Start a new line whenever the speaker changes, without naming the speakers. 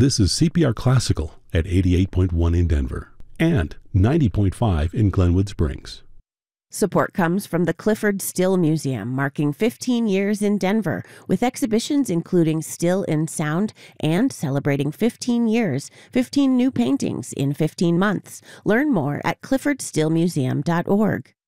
This is CPR Classical at 88.1 in Denver and 90.5 in Glenwood Springs.
Support comes from the Clifford Still Museum, marking 15 years in Denver, with exhibitions including Still in Sound and celebrating 15 years, 15 new paintings in 15 months. Learn more at cliffordstillmuseum.org.